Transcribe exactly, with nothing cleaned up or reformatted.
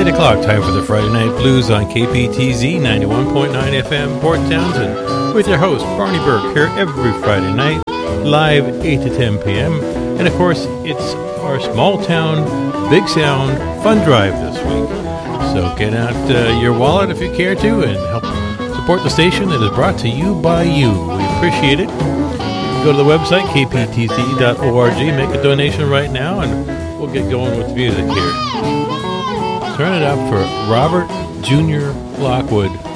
o'clock, time for the Friday Night Blues on K P T Z ninety-one point nine F M, Port Townsend, with your host, Barney Burke, here every Friday night, live eight to ten p.m. And of course, it's our small town, big sound fun drive this week. So get out uh, your wallet if you care to and help support the station that is brought to you by you. We appreciate it. Go to the website, k p t z dot org, make a donation right now, and we'll get going with music here. Turn it up for Robert Junior Lockwood.